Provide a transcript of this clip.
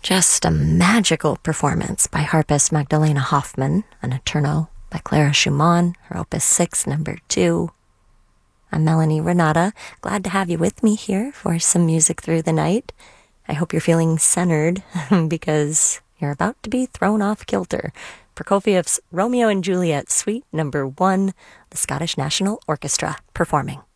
Just a magical performance by harpist Magdalena Hoffman, an Eterno by Clara Schumann, her Opus 6, number 2. I'm Melanie Renata, glad to have you with me here for some music through the night. I hope you're feeling centered because you're about to be thrown off kilter. Prokofiev's Romeo and Juliet, Suite number 1, the Scottish National Orchestra performing.